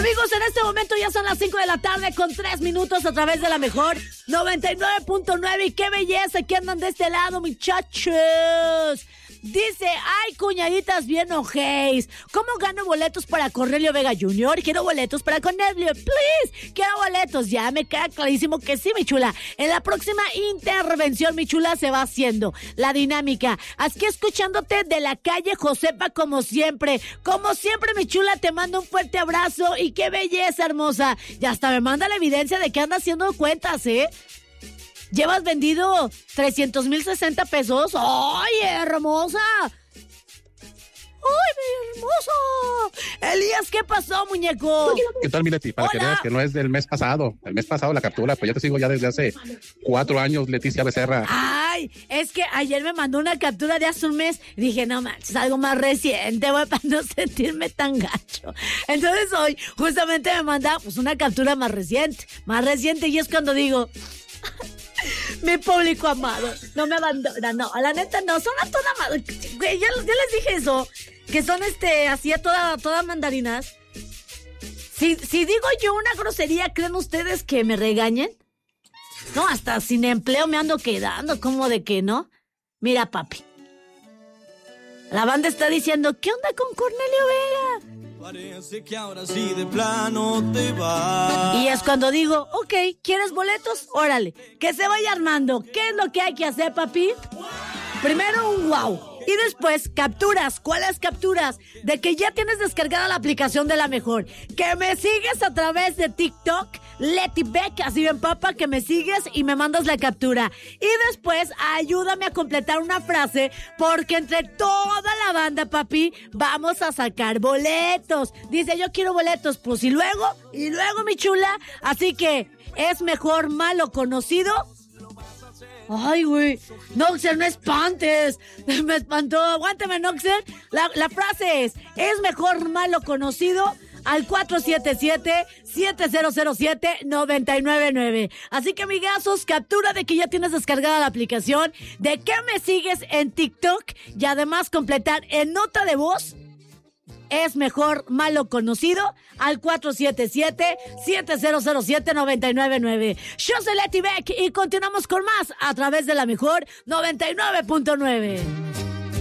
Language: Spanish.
Amigos, en este momento ya son las 5 de la tarde con 3 minutos a través de la mejor 99.9. Y qué belleza que andan de este lado, muchachos. Dice, ay, cuñaditas bien ojéis. ¿Cómo gano boletos para Cornelio Vega Jr.? Quiero boletos para Cornelio, please. Quiero boletos. Ya me queda clarísimo que sí, mi chula. En la próxima intervención, mi chula, se va haciendo la dinámica. Aquí escuchándote de la calle Josepa, como siempre. Como siempre, mi chula, te mando un fuerte abrazo. Y qué belleza, hermosa. Y hasta me manda la evidencia de que anda haciendo cuentas, ¿eh? Llevas vendido 300,060 pesos. ¡Ay, hermosa! ¡Ay, mi hermoso! Elías, ¿qué pasó, muñeco? ¿Qué tal, mi Leti? Para que veas que no es del mes pasado. El mes pasado la captura, pues yo te sigo ya desde hace 4 años, Leticia Becerra. Ay, es que ayer me mandó una captura de hace un mes. Dije, no manches, algo más reciente, güey, para no sentirme tan gacho. Entonces hoy justamente me manda pues una captura más reciente. Y es cuando digo... Mi público amado, no me abandona, no, la neta no, son a toda madre, güey, ya les dije eso, que son así a toda mandarinas. Si digo yo una grosería, ¿creen ustedes que me regañen? No, hasta sin empleo me ando quedando, ¿cómo de que no? Mira, papi, la banda está diciendo, ¿qué onda con Cornelio Vega? Parece que ahora sí de plano te va. Y es cuando digo, ok, ¿quieres boletos? Órale, que se vaya armando. ¿Qué es lo que hay que hacer, papi? Primero un wow. Y después capturas. ¿Cuáles capturas? De que ya tienes descargada la aplicación de La Mejor. Que me sigues a través de TikTok, Leti Beck, así bien papa, que me sigues y me mandas la captura. Y después ayúdame a completar una frase, porque entre toda la banda, papi, vamos a sacar boletos. Dice, yo quiero boletos, pues y luego, mi chula. Así que es mejor malo conocido. Ay, güey, Noxer, no espantes. Me espantó, aguántame, Noxer. La frase es mejor malo conocido al 477-7007-999. Así que, amigazos, captura de que ya tienes descargada la aplicación, de que me sigues en TikTok y además completar en nota de voz. Es mejor malo conocido al 477-7007-999. Yo soy Leti Beck y continuamos con más a través de La Mejor 99.9.